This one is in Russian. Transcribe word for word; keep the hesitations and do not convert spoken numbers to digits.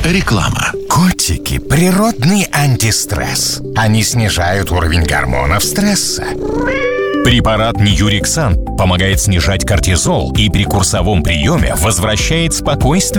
Реклама. Котики – природный антистресс. Они снижают уровень гормонов стресса. Препарат Ньюрексан помогает снижать кортизол и при курсовом приеме возвращает спокойствие